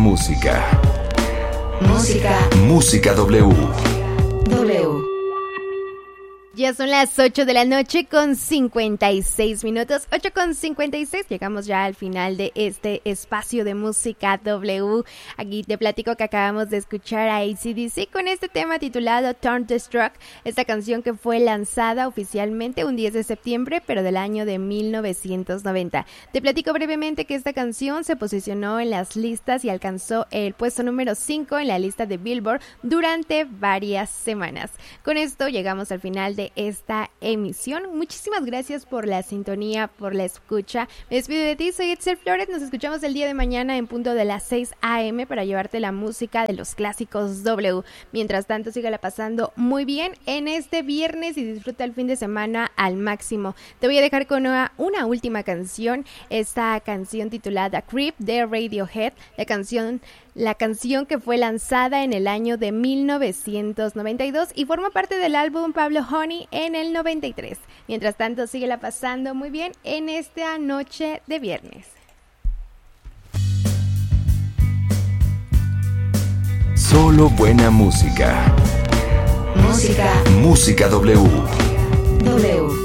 música. Música W. Ya son las 8 de la noche con 56 minutos, 8 con 56, llegamos ya al final de este espacio de música W. Aquí te platico que acabamos de escuchar a AC/DC con este tema titulado Turn to Struck, esta canción que fue lanzada oficialmente un 10 de septiembre, pero del año de 1990. Te platico brevemente que esta canción se posicionó en las listas y alcanzó el puesto número 5 en la lista de Billboard durante varias semanas. Con esto llegamos al final de esta emisión. Muchísimas gracias por la sintonía, por la escucha. Me despido de ti, soy Itzel Flores. Nos escuchamos el día de mañana en punto de las 6 a.m. para llevarte la música de los clásicos W. Mientras tanto, sígala pasando muy bien en este viernes y disfruta el fin de semana al máximo. Te voy a dejar con una última canción, esta canción titulada Creep de Radiohead, la canción que fue lanzada en el año de 1992 y forma parte del álbum Pablo Honey en el 93. Mientras tanto, síguela pasando muy bien en esta noche de viernes. Solo buena música. Música W.